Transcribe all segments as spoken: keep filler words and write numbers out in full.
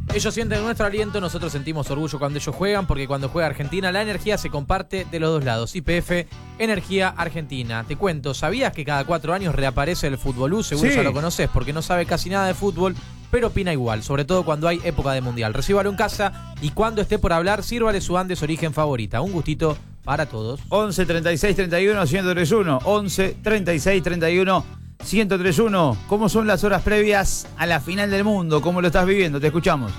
Ellos sienten nuestro aliento, nosotros sentimos orgullo cuando ellos juegan, porque cuando juega Argentina la energía se comparte de los dos lados. Y P F, Energía Argentina. Te cuento, ¿sabías que cada cuatro años reaparece el Futbolú? Seguro Sí. ya lo conoces, porque no sabe casi nada de fútbol, pero opina igual, sobre todo cuando hay época de mundial. Recíbalo en casa y cuando esté por hablar, sírvale su Andes origen favorita. Un gustito para todos. once, treinta y seis, treinta y uno, ciento treinta y uno. once, treinta y seis, treinta y uno, ciento treinta y uno. ¿Cómo son las horas previas a la final del mundo? ¿Cómo lo estás viviendo? Te escuchamos.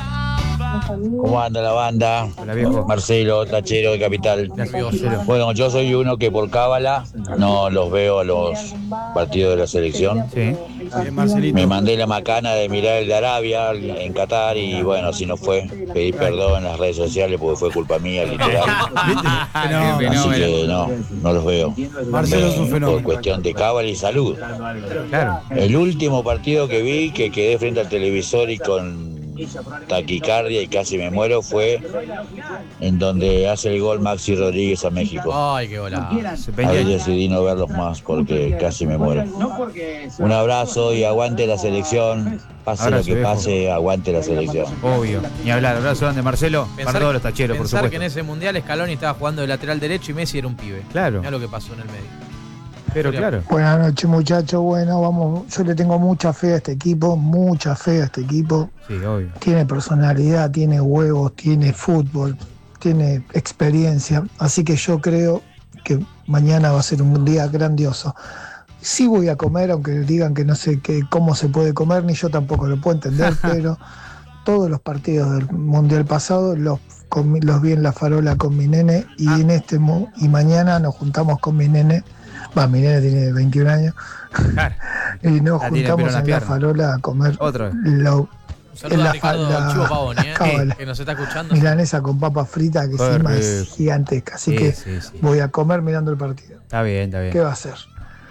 ¿Cómo anda la banda? Hola, viejo. Marcelo, Tachero de Capital. Marcelo. Bueno, yo soy uno que por cábala no los veo a los partidos de la selección. Sí. Me mandé la macana de mirar el de Arabia en Qatar y bueno, si no fue, pedí perdón en las redes sociales porque fue culpa mía, literal. Qué Así que no, no los veo. Marcelo es un Me- fenómeno. Por cuestión de cábala y salud. Claro. El último partido que vi, que quedé frente al televisor y con taquicardia y casi me muero, fue en donde hace el gol Maxi Rodríguez a México. Ay, qué bola. Se Ahí peña. decidí no verlos más porque casi me muero. Un abrazo y aguante la selección. Pase Abrazo, lo que viejo. pase, aguante la selección. Obvio. Ni hablar. Abrazo grande, Marcelo. Para todos los tacheros, por pensar supuesto. que en ese mundial Scaloni estaba jugando de lateral derecho y Messi era un pibe. Claro. Mirá lo que pasó en el medio. Pero claro. Buenas noches, muchachos. Bueno, vamos, yo le tengo mucha fe a este equipo, mucha fe a este equipo. Sí, obvio. Tiene personalidad, tiene huevos, tiene fútbol, tiene experiencia. Así que yo creo que mañana va a ser un día grandioso. Sí voy a comer, aunque digan que no sé qué, cómo se puede comer, ni yo tampoco lo puedo entender, pero todos los partidos del Mundial pasado los, comí- los vi en la farola con mi nene y en este mu- y mañana nos juntamos con mi nene. Va, mi nene tiene veintiún años. Claro. Y nos La tiene pelo en juntamos las en la piernas. farola a comer Otra vez. lo, Un saludo en a la Ricardo fa- la- Chivo Pavoni, ¿eh? cábala. que nos está escuchando. milanesa con papa frita que Qué encima rico. es gigantesca. Así Sí, que sí, sí. voy a comer mirando el partido. Está bien, está bien. ¿Qué va a hacer?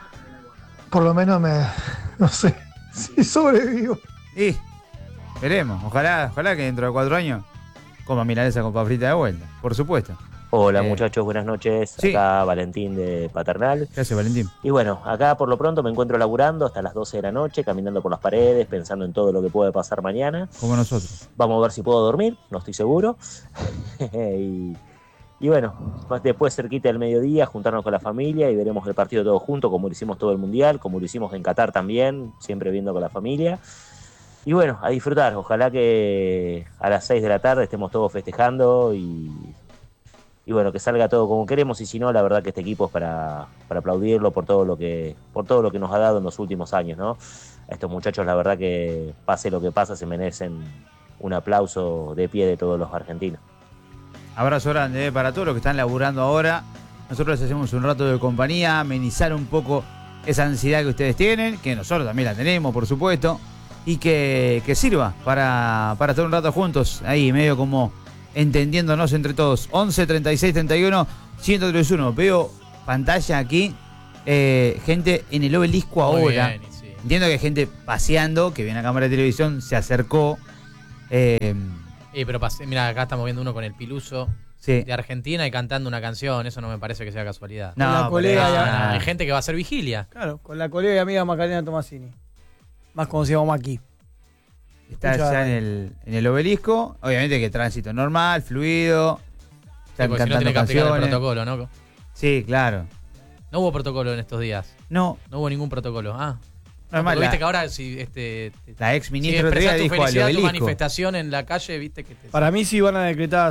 Por lo menos me, no sé, si sobrevivo. Y veremos. Ojalá, ojalá que dentro de cuatro años coma milanesa con papa frita de vuelta. Por supuesto. Hola Eh, muchachos, buenas noches. sí. Acá Valentín de Paternal. ¿Qué hace, Valentín? Y bueno, acá por lo pronto me encuentro laburando hasta las doce de la noche, caminando por las paredes, pensando en todo lo que puede pasar mañana. Como nosotros. Vamos a ver si puedo dormir, no estoy seguro. y, y bueno, más después cerquita del mediodía, juntarnos con la familia y veremos el partido todos juntos, como lo hicimos todo el Mundial, como lo hicimos en Qatar también, siempre viendo con la familia. Y bueno, a disfrutar. Ojalá que a las seis de la tarde estemos todos festejando y... Y bueno, que salga todo como queremos, y si no, la verdad que este equipo es para, para aplaudirlo por todo lo que por todo lo que nos ha dado en los últimos años, ¿no? A estos muchachos, la verdad que pase lo que pasa, se merecen un aplauso de pie de todos los argentinos. Abrazo grande eh, para todos los que están laburando ahora. Nosotros les hacemos un rato de compañía, amenizar un poco esa ansiedad que ustedes tienen, que nosotros también la tenemos, por supuesto, y que, que sirva para, para estar un rato juntos, ahí medio como entendiéndonos entre todos. once, treinta y seis, treinta y uno, ciento treinta y uno. Veo pantalla aquí, eh, gente en el obelisco Muy ahora. bien, y sí. Entiendo que hay gente paseando, que viene a cámara de televisión, se acercó. Eh, Eh, pero pasé, mira, acá estamos viendo uno con el Piluso sí. de Argentina y cantando una canción. Eso no me parece que sea casualidad. No, Con la pero colega es ya- una- Hay gente que va a hacer vigilia. Claro, con la colega y amiga Macarena Tomasini. Más conocida como Maki. Está Escucha- ya en el, en el obelisco. Obviamente que tránsito normal, fluido. Sí, Están porque si no cantando tiene que aplicar el canciones. protocolo, ¿no? Sí, claro. No hubo protocolo en estos días. No, No hubo ningún protocolo. Ah. no es mal. Porque viste que La, ahora si este la ex si ministra expresás tu dijo al felicidad, tu obelisco. manifestación en la calle, viste que te Para mí sí van a decretar